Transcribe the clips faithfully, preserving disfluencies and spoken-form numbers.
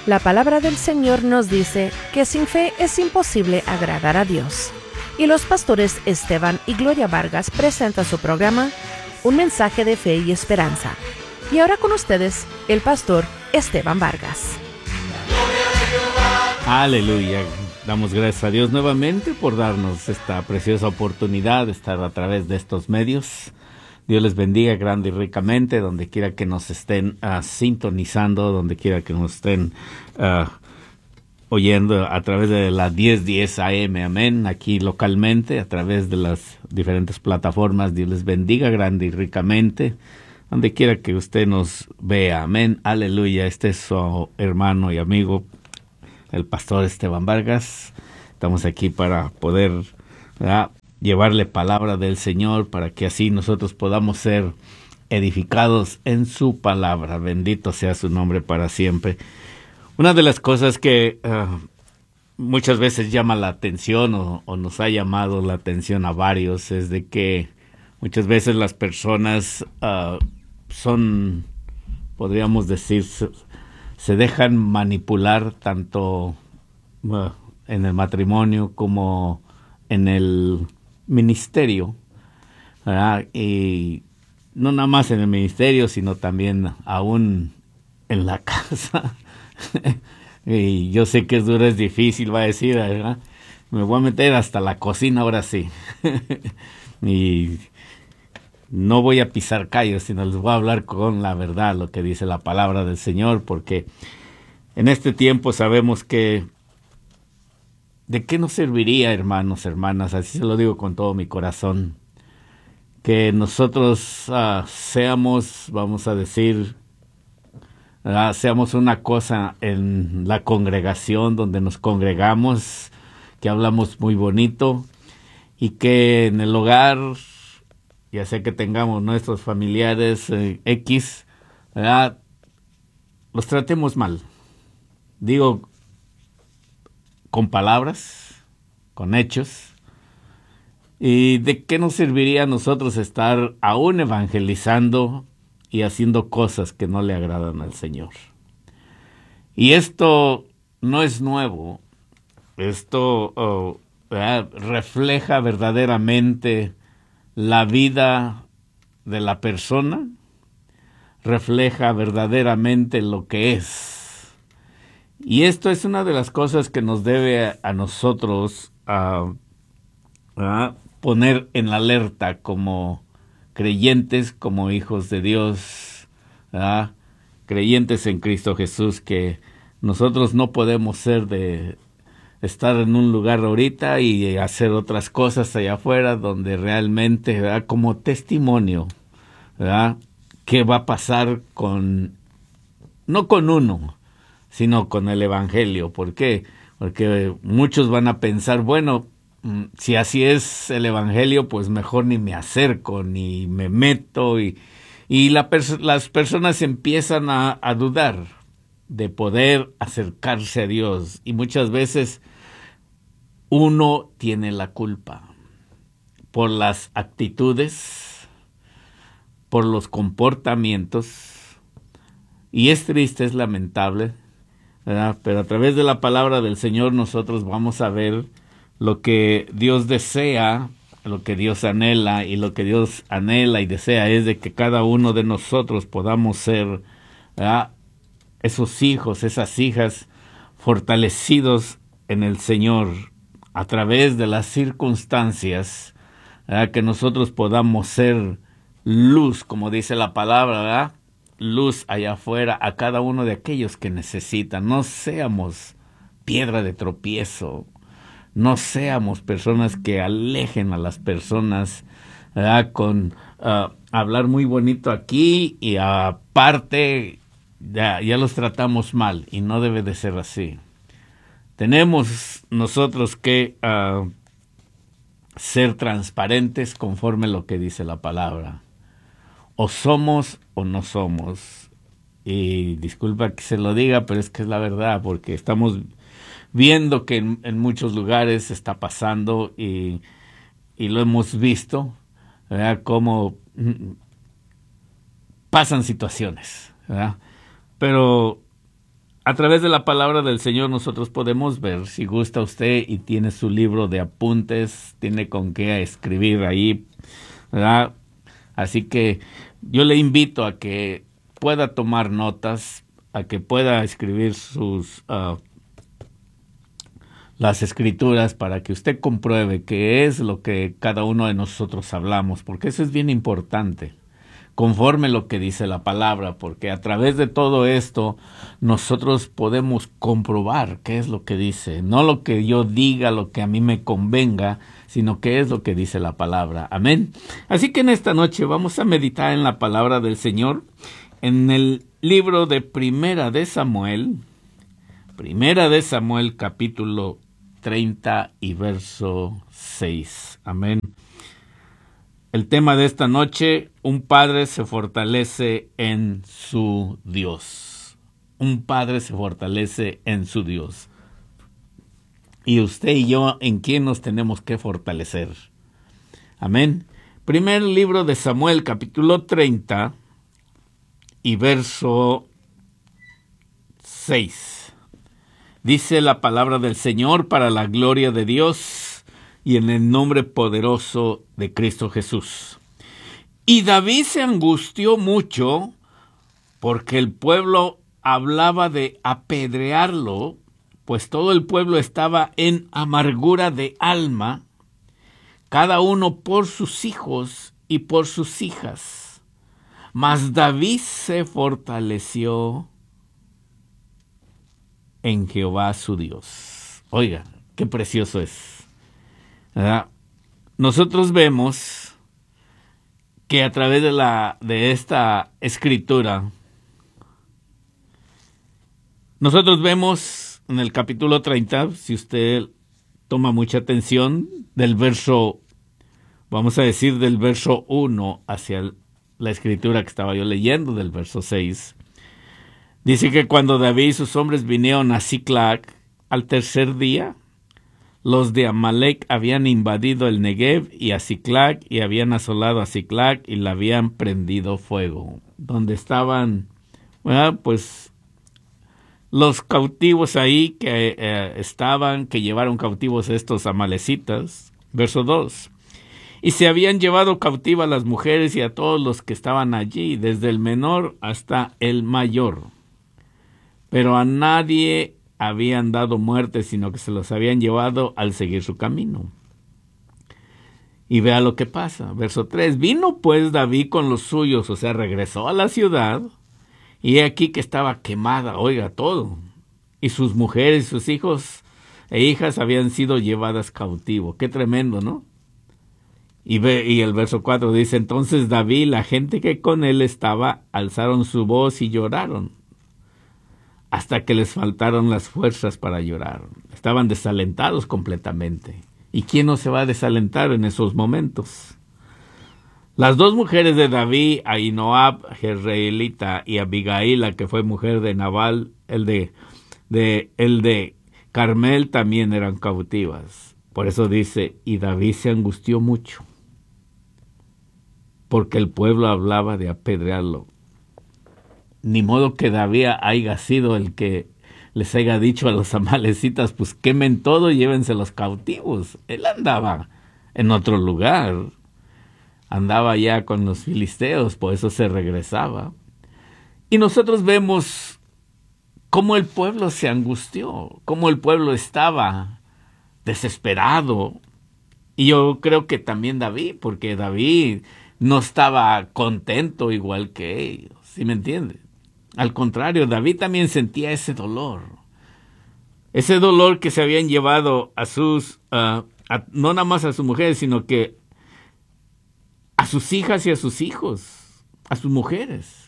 La palabra del Señor nos dice que sin fe es imposible agradar a Dios. Y los pastores Esteban y Gloria Vargas presentan su programa, Un mensaje de fe y esperanza. Y ahora con ustedes, el pastor Esteban Vargas. Aleluya. Damos gracias a Dios nuevamente por darnos esta preciosa oportunidad de estar a través de estos medios. Dios les bendiga grande y ricamente, donde quiera que nos estén uh, sintonizando, donde quiera que nos estén uh, oyendo a través de la diez diez A M, amén, aquí localmente, a través de las diferentes plataformas. Dios les bendiga grande y ricamente, donde quiera que usted nos vea, amén, aleluya. Este es su hermano y amigo, el pastor Esteban Vargas. Estamos aquí para poder, ¿verdad?, llevarle palabra del Señor, para que así nosotros podamos ser edificados en su palabra. Bendito sea su nombre para siempre. Una de las cosas que uh, muchas veces llama la atención o, o nos ha llamado la atención a varios es de que muchas veces las personas uh, son, podríamos decir, se, se dejan manipular tanto uh, en el matrimonio como en el ministerio, ¿verdad? Y no nada más en el ministerio, sino también aún en la casa. Y yo sé que es duro, es difícil, va a decir, ¿verdad? Me voy a meter hasta la cocina ahora sí. Y no voy a pisar callos, sino les voy a hablar con la verdad, lo que dice la palabra del Señor, porque en este tiempo sabemos que ¿de qué nos serviría, hermanos, hermanas? Así se lo digo con todo mi corazón. Que nosotros uh, seamos, vamos a decir, uh, seamos una cosa en la congregación donde nos congregamos, que hablamos muy bonito, y que en el hogar, ya sea que tengamos nuestros familiares eh, X, ¿verdad?, los tratemos mal. Digo, con palabras, con hechos. ¿Y de qué nos serviría a nosotros estar aún evangelizando y haciendo cosas que no le agradan al Señor? Y esto no es nuevo. Esto oh, eh, refleja verdaderamente la vida de la persona, refleja verdaderamente lo que es. Y esto es una de las cosas que nos debe a, a nosotros uh, uh, poner en alerta como creyentes, como hijos de Dios, uh, creyentes en Cristo Jesús, que nosotros no podemos ser de estar en un lugar ahorita y hacer otras cosas allá afuera, donde realmente, ¿verdad?, como testimonio, ¿verdad?, qué va a pasar con, no con uno, sino con el evangelio. ¿Por qué? Porque muchos van a pensar, bueno, si así es el evangelio, pues mejor ni me acerco, ni me meto, y, y la pers- las personas empiezan a, a dudar de poder acercarse a Dios, y muchas veces uno tiene la culpa por las actitudes, por los comportamientos, y es triste, es lamentable, ¿verdad? Pero a través de la palabra del Señor nosotros vamos a ver lo que Dios desea, lo que Dios anhela, y lo que Dios anhela y desea es de que cada uno de nosotros podamos ser, ¿verdad?, esos hijos, esas hijas fortalecidos en el Señor a través de las circunstancias, ¿verdad?, que nosotros podamos ser luz, como dice la palabra, ¿verdad?, luz allá afuera a cada uno de aquellos que necesitan. No seamos piedra de tropiezo, no seamos personas que alejen a las personas, ¿verdad?, con uh, hablar muy bonito aquí y aparte ya, ya los tratamos mal, y no debe de ser así. Tenemos nosotros que uh, ser transparentes conforme a lo que dice la palabra. O somos o no somos. Y disculpa que se lo diga, pero es que es la verdad, porque estamos viendo que en, en muchos lugares está pasando, y, y lo hemos visto, ¿verdad?, cómo mm, pasan situaciones, ¿verdad? Pero a través de la palabra del Señor nosotros podemos ver, si gusta usted y tiene su libro de apuntes, tiene con qué escribir ahí, ¿verdad? Así que yo le invito a que pueda tomar notas, a que pueda escribir sus uh, las escrituras para que usted compruebe qué es lo que cada uno de nosotros hablamos, porque eso es bien importante, conforme lo que dice la palabra, porque a través de todo esto nosotros podemos comprobar qué es lo que dice, no lo que yo diga, lo que a mí me convenga, sino qué es lo que dice la palabra. Amén. Así que en esta noche vamos a meditar en la palabra del Señor, en el libro de Primera de Samuel, Primera de Samuel, capítulo treinta y verso seis. Amén. El tema de esta noche, un padre se fortalece en su Dios. Un padre se fortalece en su Dios. Y usted y yo, ¿en quién nos tenemos que fortalecer? Amén. Primer libro de Samuel, capítulo treinta y verso seis. Dice la palabra del Señor para la gloria de Dios y en el nombre poderoso de Cristo Jesús. Y David se angustió mucho porque el pueblo hablaba de apedrearlo, pues todo el pueblo estaba en amargura de alma, cada uno por sus hijos y por sus hijas. Mas David se fortaleció en Jehová su Dios. Oiga, qué precioso es, ¿verdad? Nosotros vemos que a través de la de esta escritura, nosotros vemos en el capítulo treinta, si usted toma mucha atención, del verso, vamos a decir, del verso uno hacia el, la escritura que estaba yo leyendo, del verso seis, dice que cuando David y sus hombres vinieron a Siclag al tercer día, los de Amalec habían invadido el Negev y a Siclag y habían asolado a Siclag y la habían prendido fuego. Donde estaban, bueno, pues los cautivos ahí que eh, estaban, que llevaron cautivos estos amalecitas. Verso dos. Y se habían llevado cautivas a las mujeres y a todos los que estaban allí, desde el menor hasta el mayor. Pero a nadie habían dado muerte, sino que se los habían llevado al seguir su camino. Y vea lo que pasa. Verso tres. Vino pues David con los suyos, o sea, regresó a la ciudad, y he aquí que estaba quemada, oiga, todo. Y sus mujeres y sus hijos e hijas habían sido llevadas cautivo. Qué tremendo, ¿no? Y, ve, y el verso cuatro dice, entonces David y la gente que con él estaba alzaron su voz y lloraron, hasta que les faltaron las fuerzas para llorar. Estaban desalentados completamente. ¿Y quién no se va a desalentar en esos momentos? Las dos mujeres de David, Ahinoab, jezreelita, y Abigail, la que fue mujer de Nabal, el de, de, el de Carmel, también eran cautivas. Por eso dice, y David se angustió mucho, porque el pueblo hablaba de apedrearlo. Ni modo que David haya sido el que les haya dicho a los amalecitas, pues quemen todo y llévense los cautivos. Él andaba en otro lugar, andaba ya con los filisteos, por eso se regresaba. Y nosotros vemos cómo el pueblo se angustió, cómo el pueblo estaba desesperado. Y yo creo que también David, porque David no estaba contento igual que ellos, ¿sí me entiende? Al contrario, David también sentía ese dolor. Ese dolor que se habían llevado a sus, uh, a, no nada más a sus mujeres, sino que a sus hijas y a sus hijos, a sus mujeres.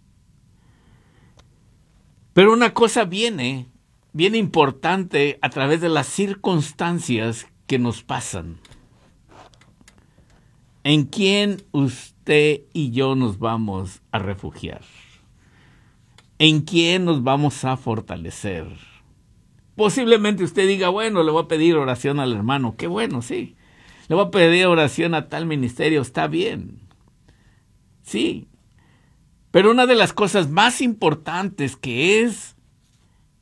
Pero una cosa viene, bien importante a través de las circunstancias que nos pasan. ¿En quién usted y yo nos vamos a refugiar? ¿En quién nos vamos a fortalecer? Posiblemente usted diga, bueno, le voy a pedir oración al hermano. Qué bueno, sí. Le voy a pedir oración a tal ministerio. Está bien. Sí. Pero una de las cosas más importantes que es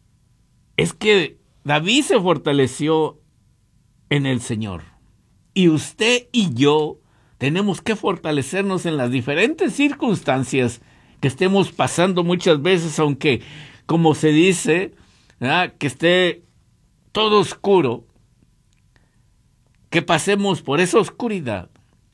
es que David se fortaleció en el Señor. Y usted y yo tenemos que fortalecernos en las diferentes circunstancias que estemos pasando muchas veces, aunque, como se dice, ¿verdad?, que esté todo oscuro, que pasemos por esa oscuridad.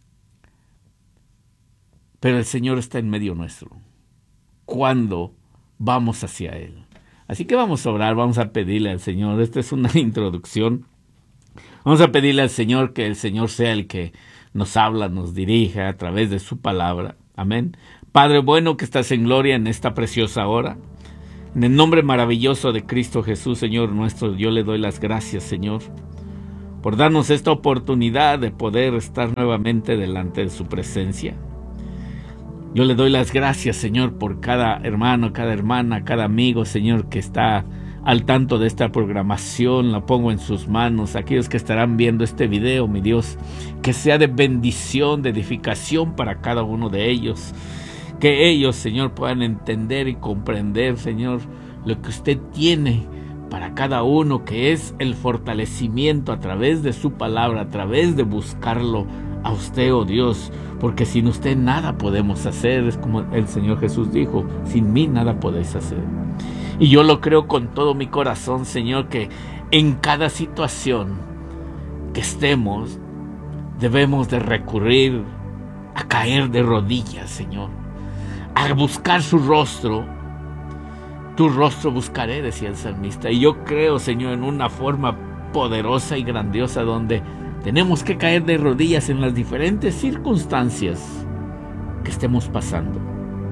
Pero el Señor está en medio nuestro cuando vamos hacia Él. Así que vamos a orar, vamos a pedirle al Señor. Esta es una introducción. Vamos a pedirle al Señor que el Señor sea el que nos habla, nos dirija a través de su palabra. Amén. Padre bueno que estás en gloria en esta preciosa hora. En el nombre maravilloso de Cristo Jesús, Señor nuestro, yo le doy las gracias, Señor, por darnos esta oportunidad de poder estar nuevamente delante de su presencia. Yo le doy las gracias, Señor, por cada hermano, cada hermana, cada amigo, Señor, que está al tanto de esta programación. La pongo en sus manos. Aquellos que estarán viendo este video, mi Dios, que sea de bendición, de edificación para cada uno de ellos. Que ellos, Señor, puedan entender y comprender, Señor, lo que usted tiene para cada uno, que es el fortalecimiento a través de su palabra, a través de buscarlo a usted, oh Dios, porque sin usted nada podemos hacer. Es como el Señor Jesús dijo, sin mí nada podéis hacer. Y yo lo creo con todo mi corazón, Señor, que en cada situación que estemos, debemos de recurrir a caer de rodillas, Señor, a buscar su rostro. Tu rostro buscaré, decía el salmista. Y yo creo, Señor, en una forma poderosa y grandiosa donde tenemos que caer de rodillas en las diferentes circunstancias que estemos pasando.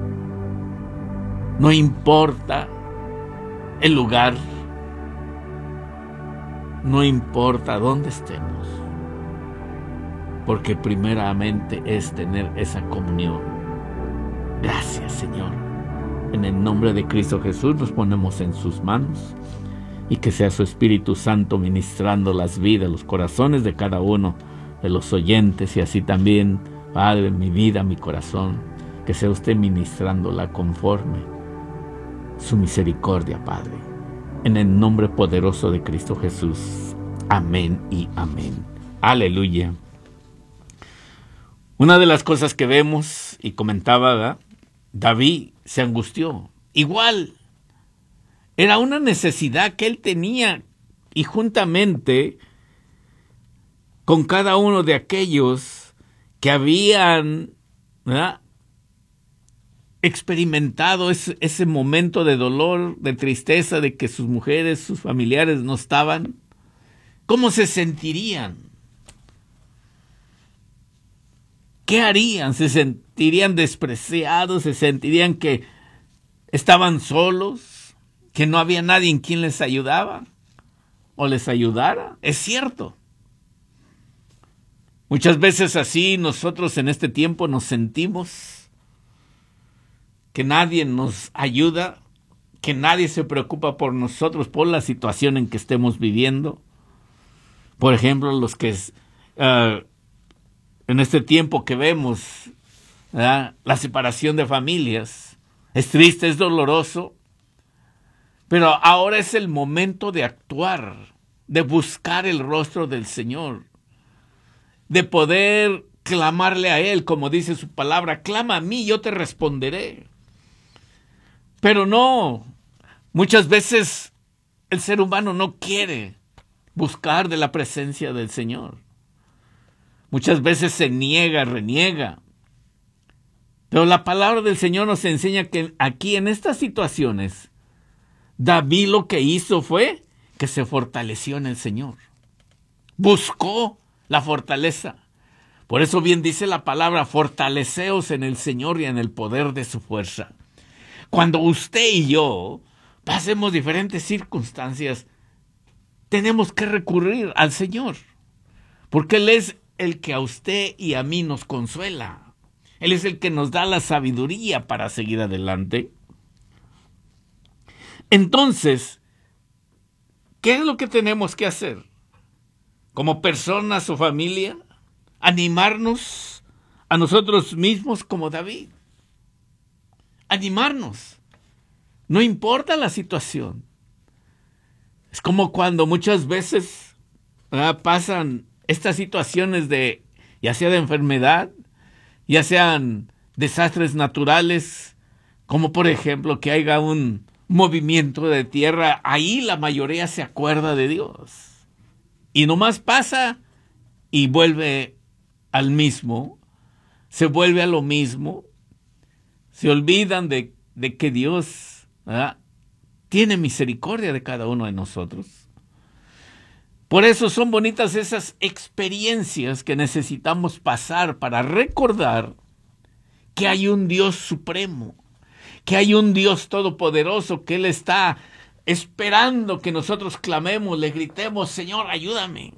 No importa el lugar, no importa dónde estemos, porque primeramente es tener esa comunión. Gracias, Señor. En el nombre de Cristo Jesús nos ponemos en sus manos. Y que sea su Espíritu Santo ministrando las vidas, los corazones de cada uno de los oyentes, y así también, Padre, mi vida, mi corazón, que sea usted ministrándola conforme su misericordia, Padre. En el nombre poderoso de Cristo Jesús. Amén y amén. Aleluya. Una de las cosas que vemos, y comentaba, ¿verdad?, David se angustió. Igual. Era una necesidad que él tenía, y juntamente con cada uno de aquellos que habían, ¿verdad?, experimentado ese, ese momento de dolor, de tristeza, de que sus mujeres, sus familiares no estaban, ¿cómo se sentirían? ¿Qué harían? ¿Se sentirían despreciados? ¿Se sentirían que estaban solos? ¿Que no había nadie en quien les ayudaba o les ayudara? Es cierto. Muchas veces así nosotros en este tiempo nos sentimos, que nadie nos ayuda, que nadie se preocupa por nosotros, por la situación en que estemos viviendo. Por ejemplo, los que uh, en este tiempo que vemos, ¿verdad?, la separación de familias, es triste, es doloroso. Pero ahora es el momento de actuar, de buscar el rostro del Señor, de poder clamarle a Él, como dice su palabra, clama a mí, yo te responderé. Pero no, muchas veces el ser humano no quiere buscar de la presencia del Señor. Muchas veces se niega, reniega. Pero la palabra del Señor nos enseña que aquí en estas situaciones, David lo que hizo fue que se fortaleció en el Señor. Buscó la fortaleza. Por eso bien dice la palabra, fortaleceos en el Señor y en el poder de su fuerza. Cuando usted y yo pasemos diferentes circunstancias, tenemos que recurrir al Señor. Porque Él es el que a usted y a mí nos consuela. Él es el que nos da la sabiduría para seguir adelante. Entonces, ¿qué es lo que tenemos que hacer? Como personas o familia, animarnos a nosotros mismos como David. Animarnos. No importa la situación. Es como cuando muchas veces ¿verdad? pasan estas situaciones de, ya sea de enfermedad, ya sean desastres naturales, como por ejemplo que haya un movimiento de tierra, ahí la mayoría se acuerda de Dios. Y nomás pasa y vuelve al mismo, se vuelve a lo mismo, se olvidan de, de que Dios ¿verdad? tiene misericordia de cada uno de nosotros. Por eso son bonitas esas experiencias que necesitamos pasar para recordar que hay un Dios supremo, que hay un Dios todopoderoso, que Él está esperando que nosotros clamemos, le gritemos, Señor, ayúdame.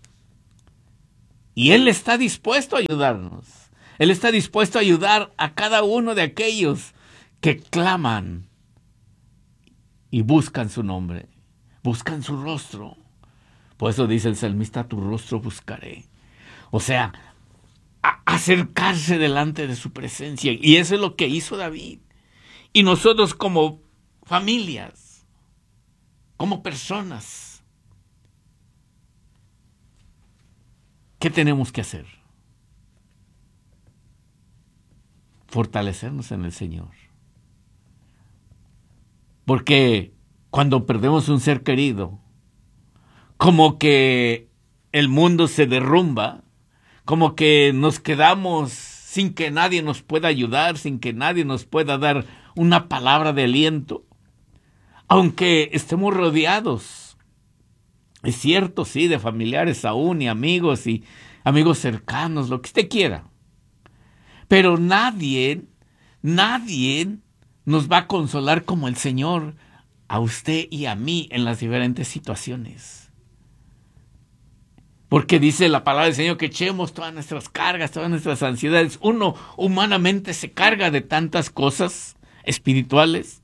Y Él está dispuesto a ayudarnos. Él está dispuesto a ayudar a cada uno de aquellos que claman y buscan su nombre, buscan su rostro. Por eso dice el salmista, tu rostro buscaré. O sea, a acercarse delante de su presencia. Y eso es lo que hizo David. Y nosotros como familias, como personas, ¿qué tenemos que hacer? Fortalecernos en el Señor. Porque cuando perdemos un ser querido, como que el mundo se derrumba, como que nos quedamos sin que nadie nos pueda ayudar, sin que nadie nos pueda dar una palabra de aliento, aunque estemos rodeados, es cierto, sí, de familiares aún y amigos y amigos cercanos, lo que usted quiera, pero nadie, nadie nos va a consolar como el Señor a usted y a mí en las diferentes situaciones. Porque dice la palabra del Señor que echemos todas nuestras cargas, todas nuestras ansiedades. Uno humanamente se carga de tantas cosas espirituales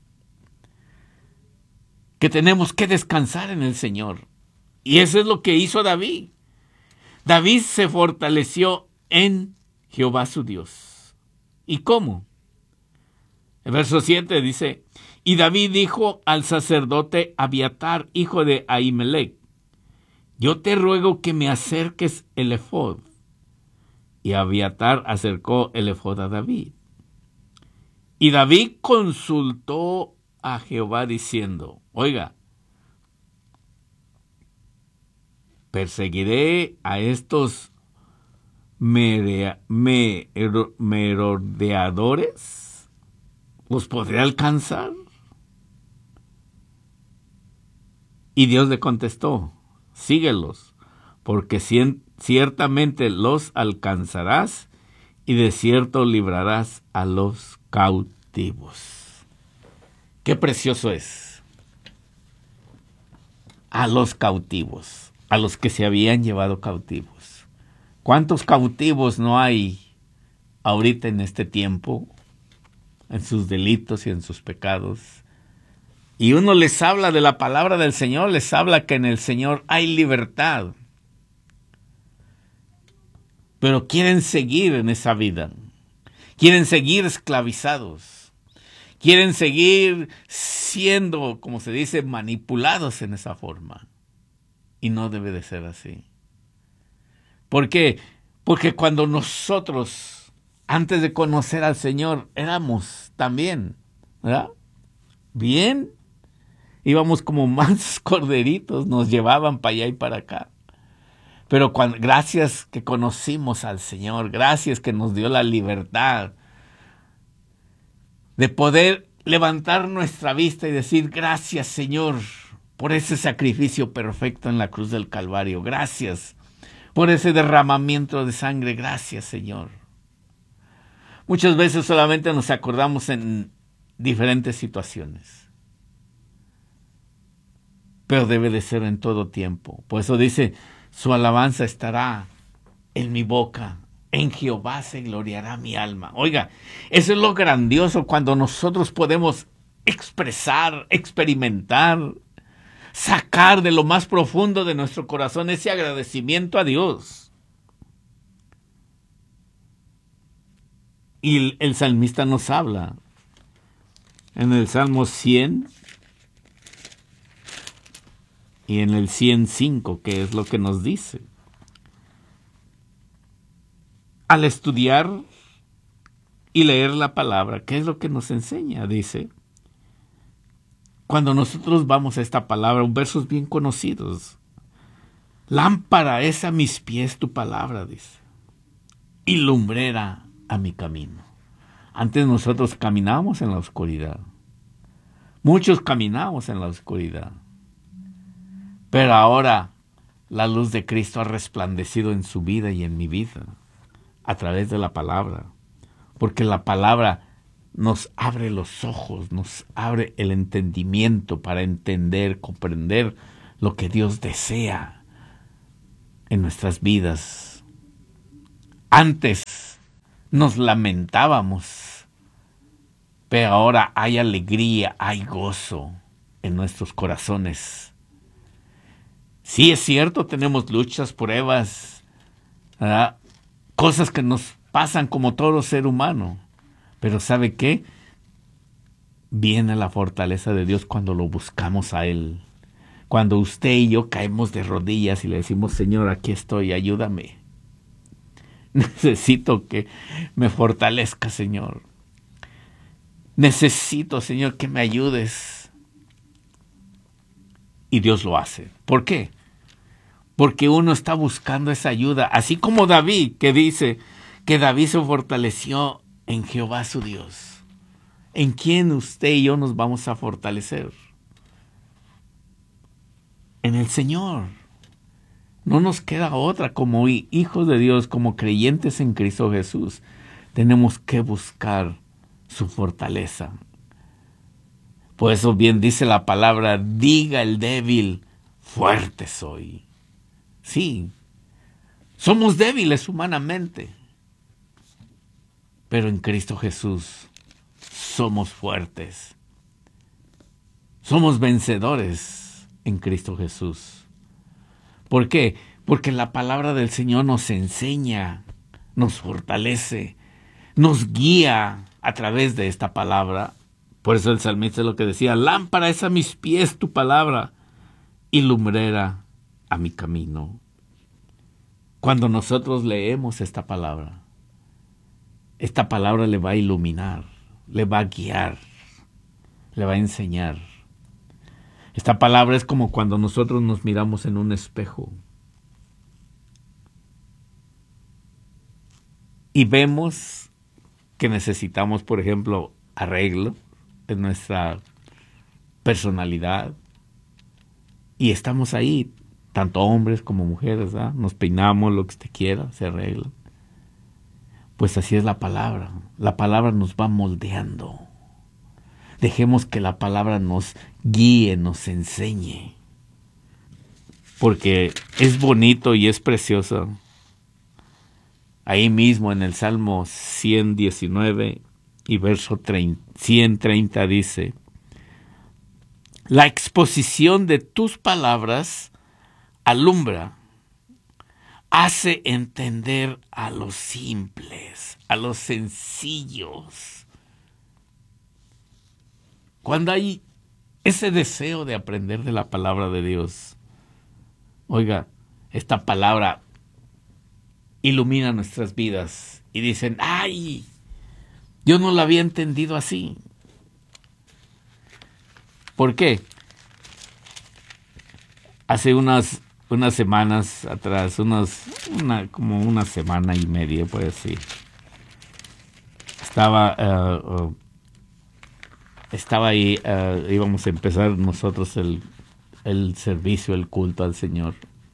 que tenemos que descansar en el Señor. Y eso es lo que hizo David. David se fortaleció en Jehová su Dios. ¿Y cómo? El verso siete dice, y David dijo al sacerdote Abiatar, hijo de Ahimelech, yo te ruego que me acerques el efod. Y Abiatar acercó el efod a David. Y David consultó a Jehová diciendo, oiga, perseguiré a estos merodeadores, ¿los podré alcanzar? Y Dios le contestó, síguelos, porque ciertamente los alcanzarás y de cierto librarás a los cautivos. Qué precioso es. A los cautivos, a los que se habían llevado cautivos. ¿Cuántos cautivos no hay ahorita en este tiempo, en sus delitos y en sus pecados? Y uno les habla de la palabra del Señor, les habla que en el Señor hay libertad. Pero quieren seguir en esa vida. Quieren seguir esclavizados. Quieren seguir siendo, como se dice, manipulados en esa forma. Y no debe de ser así. ¿Por qué? Porque cuando nosotros, antes de conocer al Señor, éramos también, ¿verdad? Bien. Íbamos como mansos corderitos, nos llevaban para allá y para acá. Pero cuando, gracias que conocimos al Señor, gracias que nos dio la libertad de poder levantar nuestra vista y decir, gracias Señor, por ese sacrificio perfecto en la cruz del Calvario. Gracias por ese derramamiento de sangre. Gracias Señor. Muchas veces solamente nos acordamos en diferentes situaciones. Pero debe de ser en todo tiempo. Por eso dice, su alabanza estará en mi boca. En Jehová se gloriará mi alma. Oiga, eso es lo grandioso cuando nosotros podemos expresar, experimentar, sacar de lo más profundo de nuestro corazón ese agradecimiento a Dios. Y el, el salmista nos habla en el Salmo cien. y en el ciento cinco, ¿qué es lo que nos dice? Al estudiar y leer la palabra, ¿qué es lo que nos enseña? Dice, cuando nosotros vamos a esta palabra, versos bien conocidos, lámpara es a mis pies tu palabra, dice, y lumbrera a mi camino. Antes nosotros caminábamos en la oscuridad. Muchos caminamos en la oscuridad. Pero ahora la luz de Cristo ha resplandecido en su vida y en mi vida a través de la palabra. Porque la palabra nos abre los ojos, nos abre el entendimiento para entender, comprender lo que Dios desea en nuestras vidas. Antes nos lamentábamos, pero ahora hay alegría, hay gozo en nuestros corazones. Sí, es cierto, tenemos luchas, pruebas, ¿verdad? Cosas que nos pasan como todo ser humano, pero ¿sabe qué? Viene la fortaleza de Dios cuando lo buscamos a Él. Cuando usted y yo caemos de rodillas y le decimos, Señor, aquí estoy, ayúdame. Necesito que me fortalezca, Señor. Necesito, Señor, que me ayudes. Y Dios lo hace. ¿Por qué? Porque uno está buscando esa ayuda. Así como David, que dice que David se fortaleció en Jehová su Dios. ¿En quién usted y yo nos vamos a fortalecer? En el Señor. No nos queda otra, como hijos de Dios, como creyentes en Cristo Jesús. Tenemos que buscar su fortaleza. Por eso bien dice la palabra, diga el débil, fuerte soy. Sí, somos débiles humanamente, pero en Cristo Jesús somos fuertes. Somos vencedores en Cristo Jesús. ¿Por qué? Porque la palabra del Señor nos enseña, nos fortalece, nos guía a través de esta palabra. Por eso el salmista es lo que decía, lámpara es a mis pies tu palabra y lumbrera a mi camino. Cuando nosotros leemos esta palabra, esta palabra le va a iluminar, le va a guiar, le va a enseñar. Esta palabra es como cuando nosotros nos miramos en un espejo y vemos que necesitamos, por ejemplo, arreglo en nuestra personalidad y estamos ahí, tanto hombres como mujeres, ¿verdad? Nos peinamos, lo que usted quiera, se arregla. Pues así es la palabra. La palabra nos va moldeando. Dejemos que la palabra nos guíe, nos enseñe. Porque es bonito y es precioso. Ahí mismo en el Salmo ciento diecinueve y verso ciento treinta dice, la exposición de tus palabras alumbra, hace entender a los simples, a los sencillos. Cuando hay ese deseo de aprender de la palabra de Dios, oiga, esta palabra ilumina nuestras vidas y dicen, ¡ay! Yo no la había entendido así. ¿Por qué? Hace unas, unas semanas atrás, unas, una, como una semana y media, pues sí, estaba... Uh, uh, Estaba ahí, uh, íbamos a empezar nosotros el, el servicio, el culto al Señor.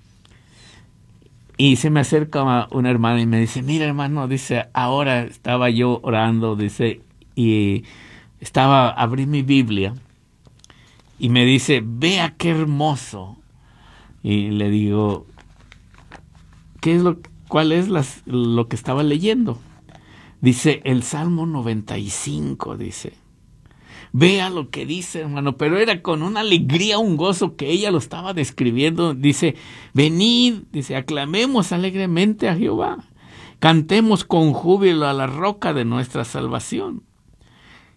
Y se me acerca una hermana y me dice, mira hermano, dice, ahora estaba yo orando, dice, y estaba, abrí mi Biblia y me dice, vea qué hermoso. Y le digo, ¿qué es lo, cuál es las, lo que estaba leyendo? Dice, el Salmo noventa y cinco, dice. Vea lo que dice, hermano, pero era con una alegría, un gozo que ella lo estaba describiendo. Dice, venid, dice, aclamemos alegremente a Jehová. Cantemos con júbilo a la roca de nuestra salvación.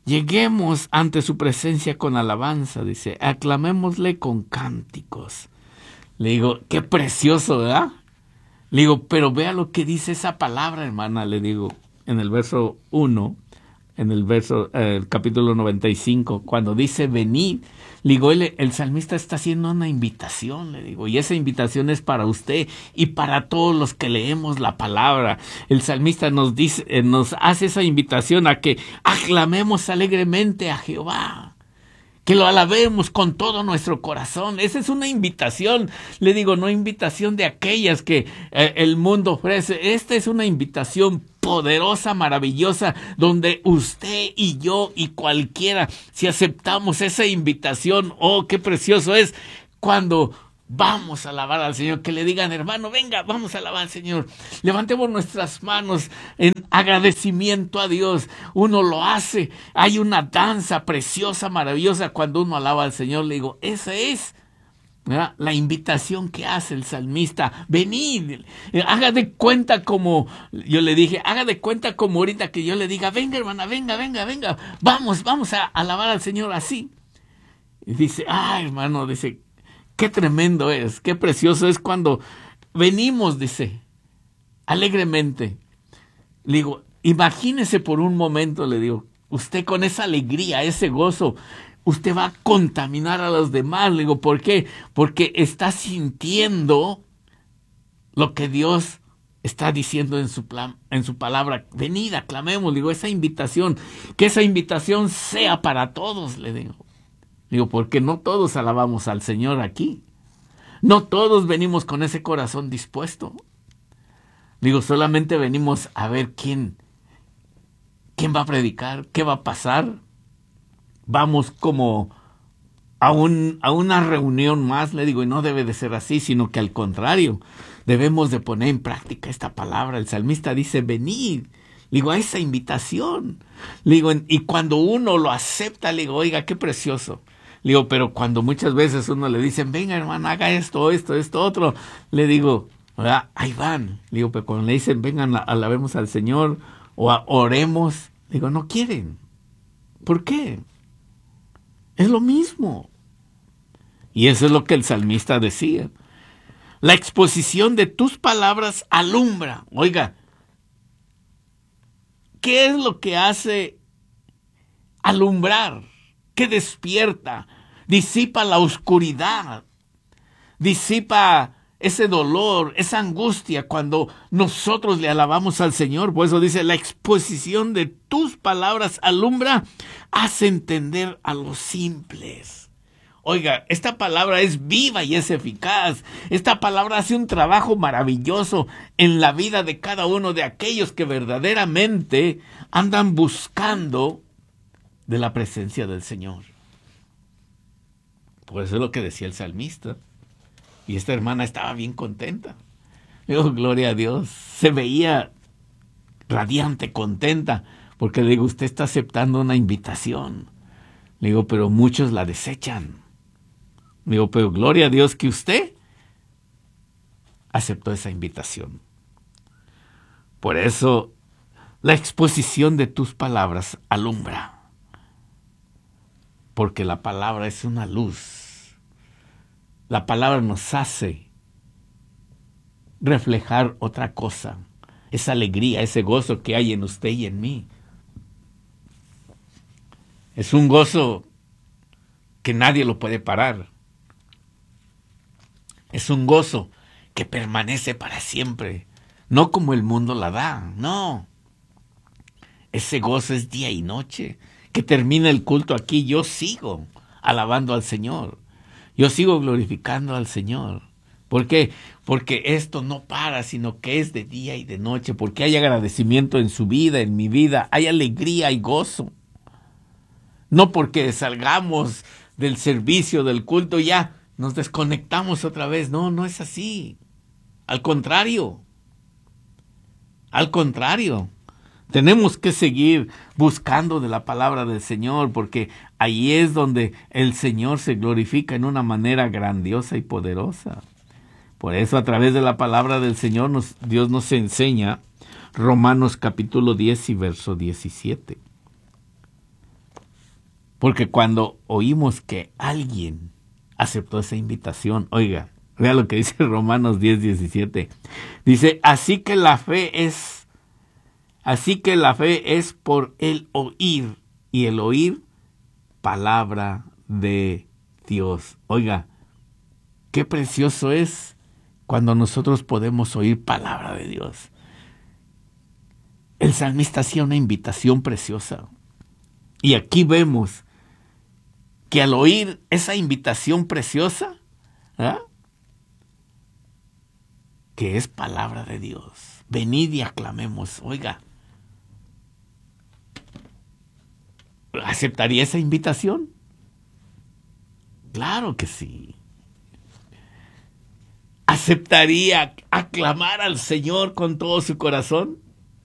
Lleguemos ante su presencia con alabanza, dice, aclamémosle con cánticos. Le digo, qué precioso, ¿verdad? Le digo, pero vea lo que dice esa palabra, hermana, le digo, en el verso uno, en el verso, eh, el capítulo noventa y cinco, cuando dice venid, le digo, el, el salmista está haciendo una invitación, le digo, y esa invitación es para usted y para todos los que leemos la palabra. El salmista nos dice, eh, nos hace esa invitación a que aclamemos alegremente a Jehová, que lo alabemos con todo nuestro corazón. Esa es una invitación, le digo, no invitación de aquellas que eh, el mundo ofrece. Esta es una invitación poderosa, maravillosa, donde usted y yo y cualquiera, si aceptamos esa invitación, oh, qué precioso es cuando vamos a alabar al Señor, que le digan, hermano, venga, vamos a alabar al Señor. Levantemos nuestras manos en agradecimiento a Dios. Uno lo hace. Hay una danza preciosa, maravillosa cuando uno alaba al Señor. Le digo, esa es, ¿verdad?, la invitación que hace el salmista. Venid, haga de cuenta como, yo le dije, haga de cuenta como ahorita que yo le diga, venga, hermana, venga, venga, venga, vamos, vamos a alabar al Señor así. Y dice, ah, hermano, dice, qué tremendo es, qué precioso es cuando venimos, dice, alegremente. Le digo, imagínese por un momento, le digo, usted con esa alegría, ese gozo, usted va a contaminar a los demás. Le digo, ¿por qué? Porque está sintiendo lo que Dios está diciendo en su, plan, en su palabra. Venid, aclamemos, le digo, esa invitación, que esa invitación sea para todos, le digo. Digo, porque no todos alabamos al Señor aquí. No todos venimos con ese corazón dispuesto. Digo, solamente venimos a ver quién, quién va a predicar, qué va a pasar. Vamos como a, un, a una reunión más, le digo, y no debe de ser así, sino que al contrario, debemos de poner en práctica esta palabra. El salmista dice, venid. Le digo, a esa invitación. Le digo, y cuando uno lo acepta, le digo, oiga, qué precioso. Le digo, pero cuando muchas veces uno le dicen, venga, hermana, haga esto, esto, esto, otro, le digo, ¿verdad?, ahí van. Le digo, pero cuando le dicen, vengan, alabemos al Señor o a, oremos, le digo, no quieren. ¿Por qué? Es lo mismo. Y eso es lo que el salmista decía. La exposición de tus palabras alumbra. Oiga, ¿qué es lo que hace alumbrar? ¿Qué despierta? Disipa la oscuridad. Disipa ese dolor, esa angustia cuando nosotros le alabamos al Señor. Por eso dice, la exposición de tus palabras alumbra, hace entender a los simples. Oiga, esta palabra es viva y es eficaz. Esta palabra hace un trabajo maravilloso en la vida de cada uno de aquellos que verdaderamente andan buscando de la presencia del Señor. Por eso es lo que decía el salmista. Y esta hermana estaba bien contenta. Digo, gloria a Dios. Se veía radiante, contenta, porque le digo, usted está aceptando una invitación. Le digo, pero muchos la desechan. Le digo, pero gloria a Dios que usted aceptó esa invitación. Por eso, la exposición de tus palabras alumbra. Porque la palabra es una luz. La palabra nos hace reflejar otra cosa. Esa alegría, ese gozo que hay en usted y en mí. Es un gozo que nadie lo puede parar. Es un gozo que permanece para siempre. No como el mundo la da, no. Ese gozo es día y noche. Que termina el culto aquí, yo sigo alabando al Señor. Yo sigo glorificando al Señor. ¿Por qué? Porque esto no para, sino que es de día y de noche. Porque hay agradecimiento en su vida, en mi vida. Hay alegría y gozo. No porque salgamos del servicio, del culto, ya nos desconectamos otra vez. No, no es así. Al contrario. Al contrario. Tenemos que seguir buscando de la palabra del Señor, porque ahí es donde el Señor se glorifica en una manera grandiosa y poderosa. Por eso, a través de la palabra del Señor, nos, Dios nos enseña Romanos capítulo diez y verso diecisiete. Porque cuando oímos que alguien aceptó esa invitación, oiga, Vea lo que dice Romanos diez, diecisiete. Dice, así que la fe es, así que la fe es por el oír, y el oír palabra de Dios. Oiga, qué precioso es cuando nosotros podemos oír palabra de Dios. El salmista hacía una invitación preciosa. Y aquí vemos que al oír esa invitación preciosa, ¿eh? que es palabra de Dios, venid y aclamemos. Oiga, ¿aceptaría esa invitación? Claro que sí. ¿Aceptaría aclamar al Señor con todo su corazón?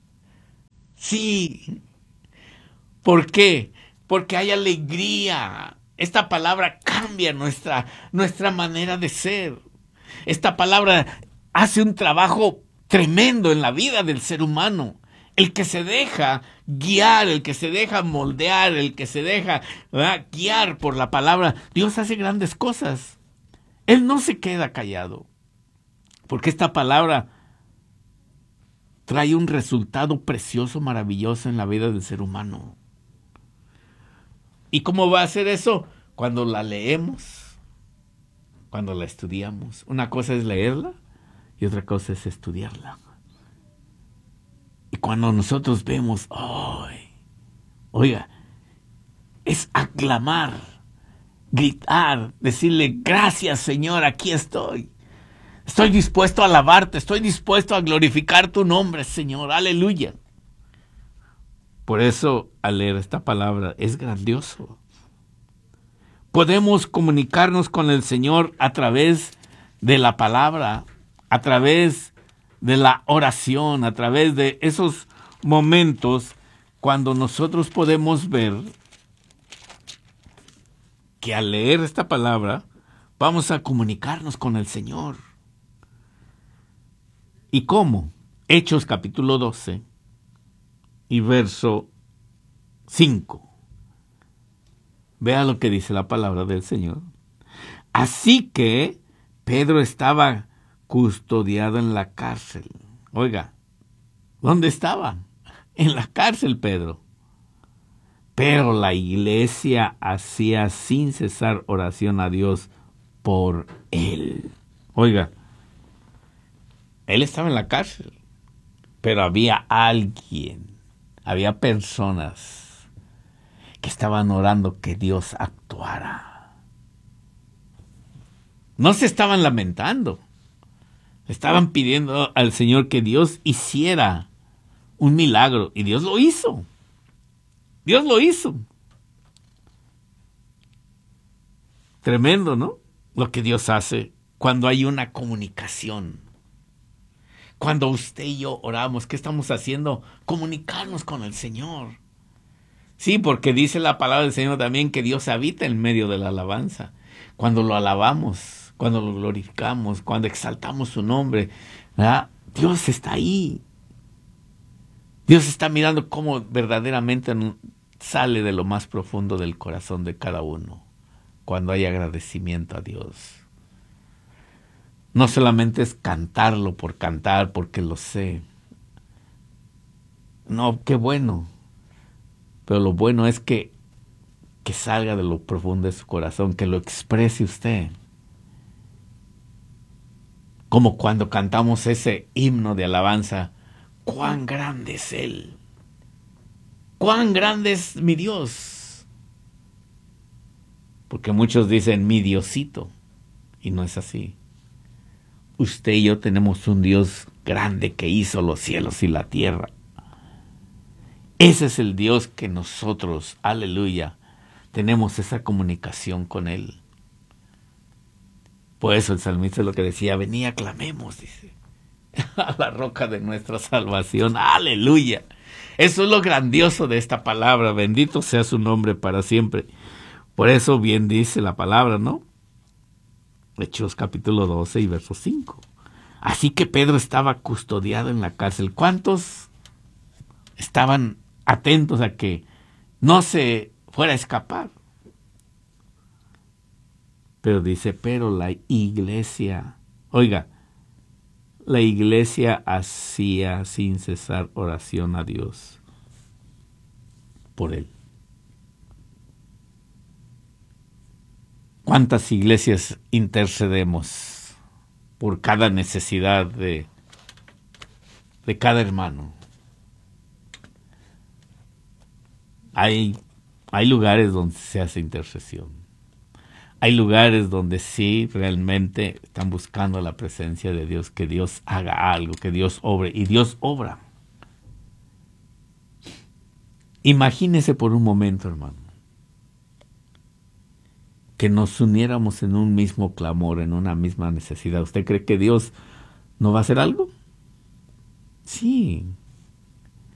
Sí. ¿Por qué? Porque hay alegría. Esta palabra cambia nuestra, nuestra manera de ser. Esta palabra hace un trabajo tremendo en la vida del ser humano. El que se deja guiar, el que se deja moldear, el que se deja ¿verdad? guiar por la palabra, Dios hace grandes cosas. Él no se queda callado, porque esta palabra trae un resultado precioso, maravilloso en la vida del ser humano. ¿Y cómo va a hacer eso? Cuando la leemos, cuando la estudiamos. Una cosa es leerla y otra cosa es estudiarla. Y cuando nosotros vemos, oh, oiga, es aclamar, gritar, decirle, gracias Señor, aquí estoy. Estoy dispuesto a alabarte, estoy dispuesto a glorificar tu nombre, Señor, aleluya. Por eso, al leer esta palabra, es grandioso. Podemos comunicarnos con el Señor a través de la palabra, a través de la oración, a través de esos momentos cuando nosotros podemos ver que al leer esta palabra vamos a comunicarnos con el Señor. ¿Y cómo? Hechos capítulo doce y verso cinco. Vea lo que dice la palabra del Señor. Así que Pedro estaba custodiado en la cárcel. Oiga, ¿dónde estaba? En la cárcel, Pedro. Pero la iglesia hacía sin cesar oración a Dios por él. Oiga, él estaba en la cárcel, pero había alguien, había personas que estaban orando que Dios actuara. No se estaban lamentando, estaban pidiendo al Señor que Dios hiciera un milagro, y Dios lo hizo. Dios lo hizo. Tremendo, ¿no? Lo que Dios hace cuando hay una comunicación. Cuando usted y yo oramos, ¿qué estamos haciendo? Comunicarnos con el Señor. Sí, porque dice la palabra del Señor también que Dios habita en medio de la alabanza. Cuando lo alabamos, cuando lo glorificamos, cuando exaltamos su nombre, ¿verdad? Dios está ahí. Dios está mirando cómo verdaderamente sale de lo más profundo del corazón de cada uno cuando hay agradecimiento a Dios. No solamente es cantarlo por cantar, porque lo sé. No, qué bueno. Pero lo bueno es que, que salga de lo profundo de su corazón, que lo exprese usted. Como cuando cantamos ese himno de alabanza, ¡cuán grande es Él! ¡Cuán grande es mi Dios! Porque muchos dicen mi Diosito, y no es así. Usted y yo tenemos un Dios grande que hizo los cielos y la tierra. Ese es el Dios que nosotros, aleluya, tenemos esa comunicación con Él. Por eso el salmista es lo que decía, venid aclamemos, dice, a la roca de nuestra salvación, aleluya. Eso es lo grandioso de esta palabra, bendito sea su nombre para siempre. Por eso bien dice la palabra, ¿no? Hechos capítulo doce y verso cinco. Así que Pedro estaba custodiado en la cárcel. ¿Cuántos estaban atentos a que no se fuera a escapar? Pero dice, pero la iglesia Oiga, la iglesia hacía sin cesar oración a Dios por él. ¿Cuántas iglesias intercedemos por cada necesidad de, de cada hermano? Hay, hay lugares donde se hace intercesión. Hay lugares donde sí realmente están buscando la presencia de Dios, que Dios haga algo, que Dios obre, y Dios obra. Imagínese por un momento, hermano, que nos uniéramos en un mismo clamor, en una misma necesidad. ¿Usted cree que Dios no va a hacer algo? Sí,